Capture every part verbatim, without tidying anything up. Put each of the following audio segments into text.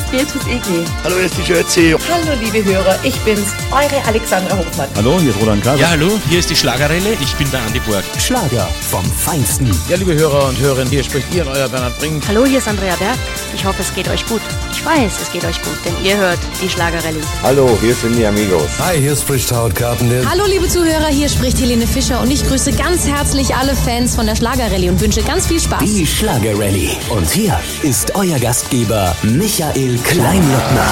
Beatrice Egli. Hallo, hier ist die Jötzi. Hallo, liebe Hörer, ich bin's, eure Alexandra Hofmann. Hallo, hier ist Roland Kaiser. Ja, hallo, hier ist die Schlagerelle, ich bin der Andi Borg. Schlager vom Feinsten. Ja, liebe Hörer und Hörerinnen, hier spricht Ihr euer Bernhard Brink. Hallo, hier ist Andrea Berg. Ich hoffe, es geht euch gut. Ich weiß, es geht euch gut, denn ihr hört die Schlagerelle. Hallo, hier sind die Amigos. Hi, hier spricht Howard Carpendale. Hallo, liebe Zuhörer, hier spricht Helene Fischer und ich grüße ganz herzlich alle Fans von der Schlagerelle und wünsche ganz viel Spaß. Die Schlagerelle. Und hier ist euer Gastgeber Michael Kleinlottner.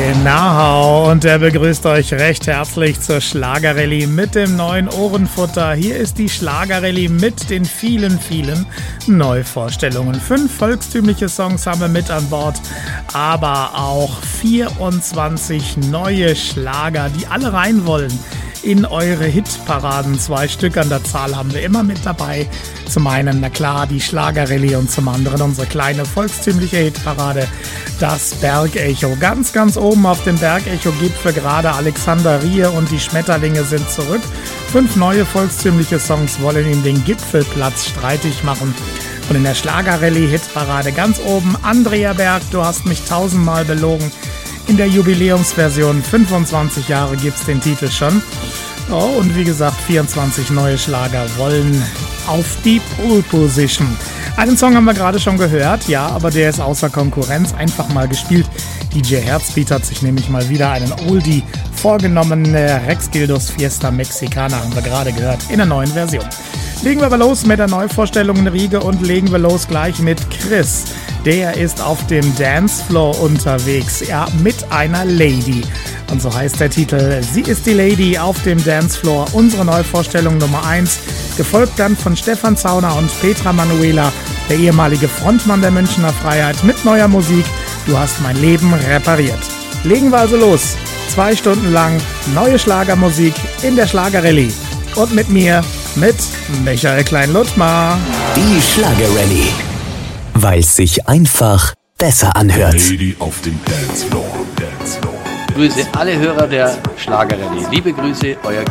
Genau, und er begrüßt euch recht herzlich zur Schlagerelle mit dem neuen Ohrenfutter. Hier ist die Schlagerelle mit den vielen, vielen Neuvorstellungen. Fünf volkstümliche Songs haben wir mit an Bord, aber auch vierundzwanzig neue Schlager, die alle rein wollen in eure Hitparaden. Zwei Stück an der Zahl haben wir immer mit dabei. Zum einen, na klar, die Schlagerelle und zum anderen unsere kleine volkstümliche Hitparade, das Bergecho. Ganz, ganz oben auf dem Bergecho-Gipfel gerade Alexander Rie und die Schmetterlinge sind zurück. Fünf neue volkstümliche Songs wollen ihm den Gipfelplatz streitig machen. Und in der Schlagerelle-Hitparade ganz oben Andrea Berg, du hast mich tausendmal belogen. In der Jubiläumsversion fünfundzwanzig Jahre gibt's den Titel schon. Oh, und wie gesagt, vierundzwanzig neue Schlager wollen auf die Pole Position. Einen Song haben wir gerade schon gehört, ja, aber der ist außer Konkurrenz, einfach mal gespielt. D J Herzbeat hat sich nämlich mal wieder einen Oldie vorgenommen. Rex Gildos Fiesta Mexicana haben wir gerade gehört, in der neuen Version. Legen wir aber los mit der Neuvorstellung in Riege und legen wir los gleich mit Chris. Der ist auf dem Dancefloor unterwegs, ja, mit einer Lady. Und so heißt der Titel. Sie ist die Lady auf dem Dancefloor. Unsere Neuvorstellung Nummer eins. Gefolgt dann von Stefan Zauner und Petra Manuela, der ehemalige Frontmann der Münchner Freiheit, mit neuer Musik. Du hast mein Leben repariert. Legen wir also los. Zwei Stunden lang neue Schlagermusik in der Schlagerelle. Und mit mir, mit Michael Klein-Luttmar. Die Schlagerelle. Weil es sich einfach besser anhört. Lady auf dem Dancefloor. Dancefloor. Grüße alle Hörer der Schlagerelle. Liebe Grüße, euer